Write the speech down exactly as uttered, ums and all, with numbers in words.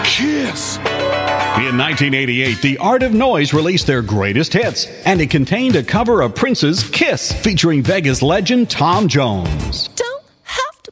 Kiss. In nineteen eighty-eight, The Art of Noise released their greatest hits, and it contained a cover of Prince's Kiss featuring Vegas legend Tom Jones.